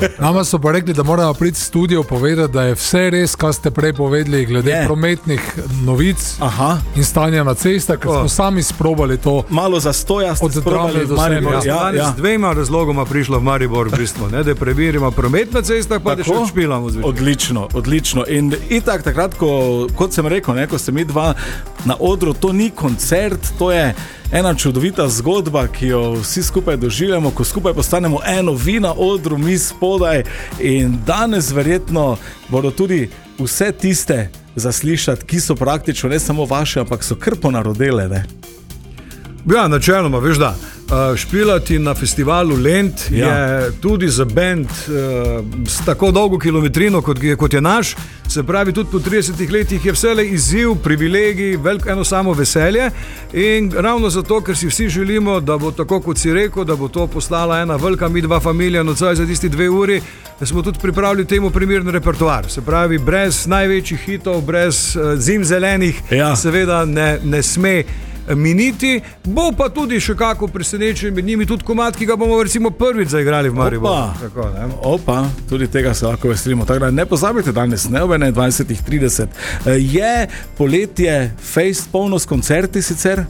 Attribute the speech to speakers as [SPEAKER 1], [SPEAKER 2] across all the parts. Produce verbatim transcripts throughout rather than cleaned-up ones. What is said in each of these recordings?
[SPEAKER 1] Nama so pa rekli, da moramo priti v studio povedati, da je vse res, kar ste prej povedali glede
[SPEAKER 2] je.
[SPEAKER 1] prometnih novic
[SPEAKER 2] Aha.
[SPEAKER 1] in stanja na cestah, ker smo sami sprobali to.
[SPEAKER 2] Malo zastoja ste
[SPEAKER 1] Od
[SPEAKER 2] sprobali
[SPEAKER 1] do
[SPEAKER 2] v Maribor.
[SPEAKER 1] sem,
[SPEAKER 3] Ja, ja. Z dvema razlogoma prišlo v Maribor, v bistvu, ne, da preverimo promet na cestah, pa da še odšpilamo zvečer.
[SPEAKER 2] Odlično, odlično. In itak takrat, ko, kot sem rekel, ne, ko ste mi dva na odru, to ni koncert, to je ena čudovita zgodba, ki jo vsi skupaj doživljamo, ko skupaj postanemo eno, vi na odru, mi spodaj, in danes verjetno bodo tudi vse tiste zaslišati, ki so praktično ne samo vaše, ampak so kar ponarodele, ne?
[SPEAKER 3] Ja, načeloma, veš da, špilati na festivalu Lent ja. je tudi za bend s tako dolgo kilometrino, kot je, kot je naš, se pravi, tudi po tridesetih letih je vselej izziv, privilegij, veliko eno samo veselje, in ravno zato, ker si vsi želimo, da bo tako, kot si rekel, da bo to poslala ena velika midva familija nocoj za tisti dve uri, da smo tudi pripravili temu primeren repertoar. Se pravi, brez največjih hitov, brez zimzelenih, ja. seveda ne, ne sme miniti, bo pa tudi še kako presenečen med njimi tudi komad, ki ga bomo recimo prvič zaigrali v Mariboru.
[SPEAKER 2] Opa, Tako, Opa tudi tega se lahko veselimo. Tako da ne pozabite danes, ne ob enaindvajset trideset. Je poletje fejst polno s koncerti sicer?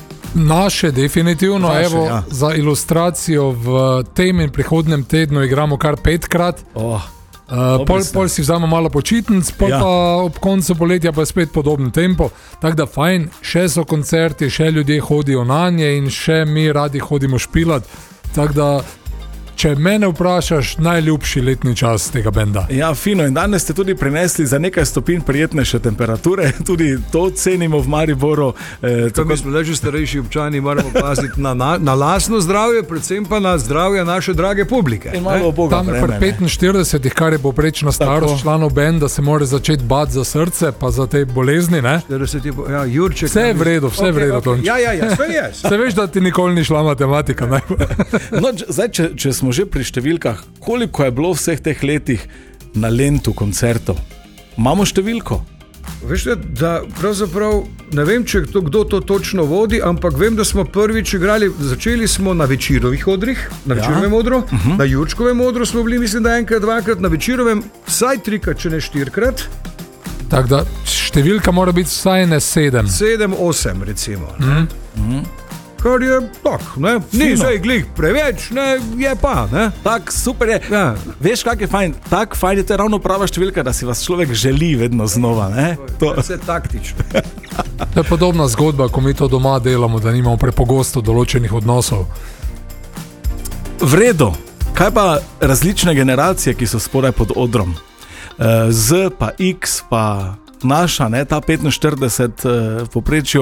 [SPEAKER 1] Naše definitivno,
[SPEAKER 2] Naše,
[SPEAKER 1] evo,
[SPEAKER 2] ja.
[SPEAKER 1] za ilustracijo v tem in prihodnem tednu igramo kar petkrat.
[SPEAKER 2] Oh.
[SPEAKER 1] Uh, pol, pol si vzamo malo počitnic, pol ja. pa ob koncu poletja pa je spet podoben tempo. Tako da fajn, še so koncerti, še ljudje hodijo na nje in še mi radi hodimo špilat. Tako da, če mene vprašaš, najljubši letni čas tega benda.
[SPEAKER 2] Ja, fino. In danes ste tudi prinesli za nekaj stopinj prijetnejše temperature. Tudi to cenimo v Mariboru.
[SPEAKER 3] E, tako mi smo le že starejši občani, moramo paziti na, na, na lastno zdravje, predvsem pa na zdravje naše drage publike.
[SPEAKER 2] In malo Boga
[SPEAKER 1] Tam
[SPEAKER 2] vreme,
[SPEAKER 1] pri petinštiridesetih, kar je poprečna starost članov benda, se mora začeti bati za srce, pa za te bolezni, ne?
[SPEAKER 3] štirideset, ja, Jurček,
[SPEAKER 1] vse je v redu, vse je
[SPEAKER 3] okay,
[SPEAKER 1] v redu.
[SPEAKER 3] Okay. Ja, ja, ja, vse je.
[SPEAKER 1] Se veš, da ti nikoli ni šla matematika, ne?
[SPEAKER 2] No, zdaj, če, če smo že pri številkah, koliko je bilo vseh teh letih na Lentu koncertov? Imamo številko?
[SPEAKER 3] Veš, da pravzaprav ne vem, če to, kdo to točno vodi, ampak vem, da smo prvič igrali, začeli smo na Večerovih odrih, na Večerovem ja. odru, uh-huh. na Jurčkovem odru smo bili, mislim, da enkrat, dvakrat, na Večerovem vsaj trikrat, če ne štirikrat.
[SPEAKER 1] Tako da številka mora biti vsaj ne sedem.
[SPEAKER 3] Sedem, osem recimo.
[SPEAKER 1] Mhm.
[SPEAKER 3] Mhm. Kar je tak, ne? Ni zdaj glih preveč, ne? Je pa, ne?
[SPEAKER 2] Tak, super je.
[SPEAKER 3] Ja.
[SPEAKER 2] Veš, kak je fajn? Tak fajn je to ravno prava številka, da si vas človek želi vedno znova, ne?
[SPEAKER 3] To je vse taktično.
[SPEAKER 1] To je podobna zgodba, ko mi to doma delamo, da nimamo prepogosto določenih odnosov.
[SPEAKER 2] V redu. Kaj pa različne generacije, ki so spodaj pod odrom? Z pa X pa naša, ne? Ta petinštirideset v povprečju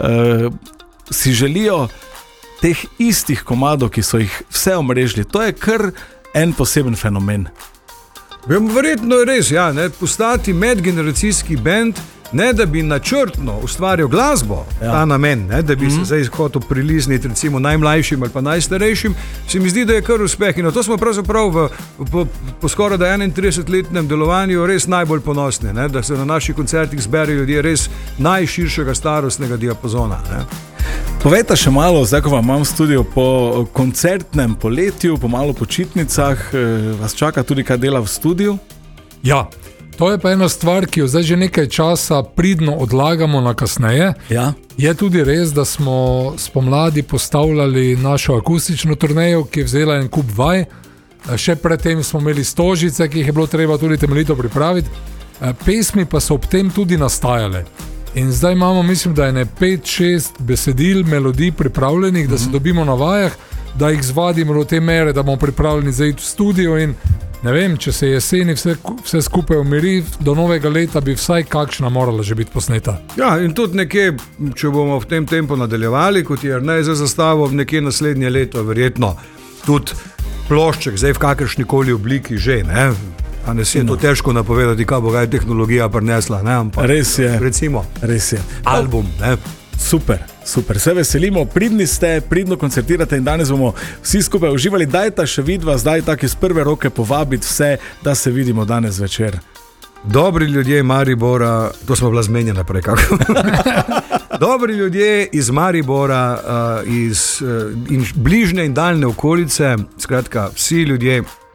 [SPEAKER 2] si želijo teh istih komadov, ki so jih vse omrežili. To je kar en poseben fenomen.
[SPEAKER 3] Verjetno je res, ja, ne, postati medgeneracijski bend, ne da bi načrtno ustvarjal glasbo, ja. ta namen, ne, da bi mm-hmm. se zdaj hotel prilizniti recimo najmlajšim ali pa najstarejšim, se mi zdi, da je kar uspeh. In to smo pravzaprav v, po, po skoraj enaintridesetletnem delovanju res najbolj ponosni, ne, da se na naših koncertih zberejo ljudje res najširšega starostnega diapazona. Ne.
[SPEAKER 2] Povejte še malo, zdaj ko vam imam studio po koncertnem poletju, po malo počitnicah, vas čaka tudi kaj dela v studiu?
[SPEAKER 1] Ja, to je pa ena stvar, ki jo zdaj že nekaj časa pridno odlagamo na kasneje.
[SPEAKER 2] Ja.
[SPEAKER 1] Je tudi res, da smo spomladi postavljali našo akustično turnejo, ki je vzela en kup vaj. Še predtem smo imeli stožice, ki jih je bilo treba tudi temeljito pripraviti. Pesmi pa so ob tem tudi nastajale. In zdaj imamo, mislim, da je ne pet, šest besedil, melodij pripravljenih, da se dobimo na vajah, da jih zvadimo do te mere, da bomo pripravljeni za iti v studio in ne vem, če se jeseni vse, vse skupaj umiri, do novega leta bi vsaj kakšna morala že biti posneta.
[SPEAKER 3] Ja, in tudi nekje, če bomo v tem tempu nadaljevali, kot je Ernest za zastavo, nekje naslednje leto, verjetno tudi plošček, zdaj v kakršnikoli obliki že, ne? A ne si je to težko napovedati, kaj bo kaj tehnologija prinesla, ne? Ampak,
[SPEAKER 2] res je.
[SPEAKER 3] Recimo,
[SPEAKER 2] res je.
[SPEAKER 3] Album, ne?
[SPEAKER 2] Super, super, se veselimo, pridni ste, pridno koncertirate in danes bomo vsi skupaj uživali. Dajte še vidva, zdaj tako iz prve roke povabiti vse, da se vidimo danes večer.
[SPEAKER 3] Dobri ljudje Maribora, to smo bila zmenjena prej, kako? Dobri ljudje iz Maribora, uh, iz uh, in bližnje in daljne okolice, skratka, vsi ljudje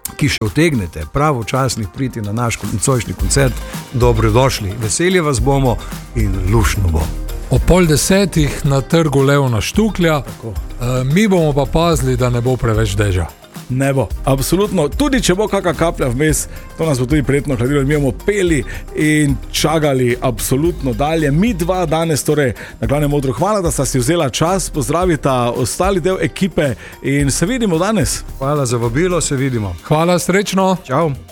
[SPEAKER 3] ki še utegnete pravočasnih priti na naš nocojšnji koncert, dobrodošli. Veselje vas bomo in lušno bo.
[SPEAKER 1] O pol desetih na trgu Leona Štuklja, e, mi bomo pa pazili, da ne bo preveč dežja.
[SPEAKER 2] Ne bo, absolutno. Tudi če bo kakšna kaplja vmes, to nas bo tudi prijetno hladilo. Mi bomo peli in čagali absolutno dalje. Mi dva danes, torej na Glavnem odru. Hvala, da sta si vzela čas. Pozdravita ostali del ekipe in se vidimo danes.
[SPEAKER 3] Hvala za vabilo, se vidimo.
[SPEAKER 1] Hvala, srečno.
[SPEAKER 3] Čau.